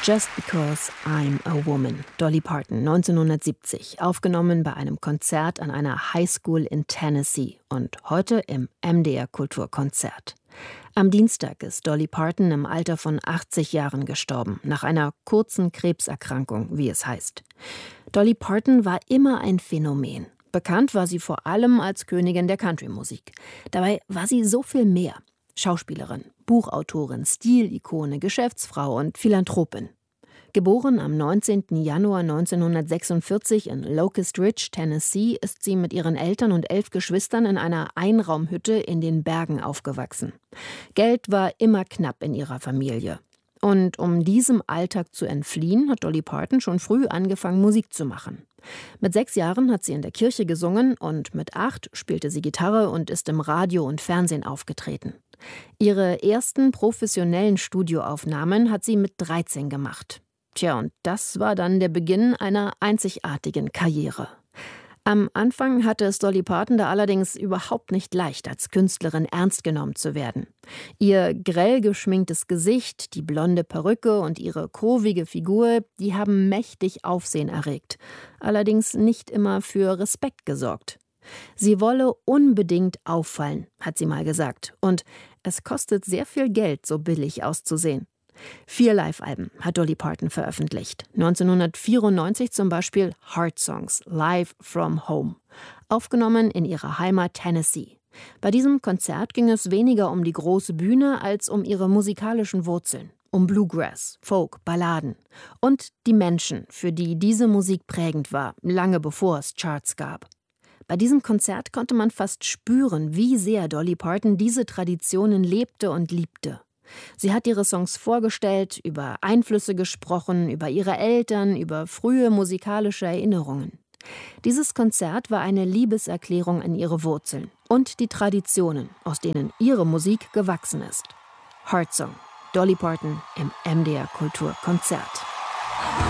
Just Because I'm a Woman, Dolly Parton, 1970, aufgenommen bei einem Konzert an einer Highschool in Tennessee und heute im MDR Kulturkonzert. Am Dienstag ist Dolly Parton im Alter von 80 Jahren gestorben, nach einer kurzen Krebserkrankung, wie es heißt. Dolly Parton war immer ein Phänomen. Bekannt war sie vor allem als Königin der Country-Musik. Dabei war sie so viel mehr. Schauspielerin, Buchautorin, Stilikone, Geschäftsfrau und Philanthropin. Geboren am 19. Januar 1946 in Locust Ridge, Tennessee, ist sie mit ihren Eltern und 11 Geschwistern in einer Einraumhütte in den Bergen aufgewachsen. Geld war immer knapp in ihrer Familie. Und um diesem Alltag zu entfliehen, hat Dolly Parton schon früh angefangen, Musik zu machen. Mit 6 Jahren hat sie in der Kirche gesungen und mit 8 spielte sie Gitarre und ist im Radio und Fernsehen aufgetreten. Ihre ersten professionellen Studioaufnahmen hat sie mit 13 gemacht. Tja, und das war dann der Beginn einer einzigartigen Karriere. Am Anfang hatte es Dolly Parton da allerdings überhaupt nicht leicht, als Künstlerin ernst genommen zu werden. Ihr grell geschminktes Gesicht, die blonde Perücke und ihre kurvige Figur, die haben mächtig Aufsehen erregt. Allerdings nicht immer für Respekt gesorgt. Sie wolle unbedingt auffallen, hat sie mal gesagt. Und es kostet sehr viel Geld, so billig auszusehen. 4 Live-Alben hat Dolly Parton veröffentlicht. 1994 zum Beispiel Heart Songs, Live from Home, aufgenommen in ihrer Heimat Tennessee. Bei diesem Konzert ging es weniger um die große Bühne als um ihre musikalischen Wurzeln, um Bluegrass, Folk, Balladen und die Menschen, für die diese Musik prägend war, lange bevor es Charts gab. Bei diesem Konzert konnte man fast spüren, wie sehr Dolly Parton diese Traditionen lebte und liebte. Sie hat ihre Songs vorgestellt, über Einflüsse gesprochen, über ihre Eltern, über frühe musikalische Erinnerungen. Dieses Konzert war eine Liebeserklärung an ihre Wurzeln und die Traditionen, aus denen ihre Musik gewachsen ist. Heart Song, Dolly Parton im MDR Kulturkonzert.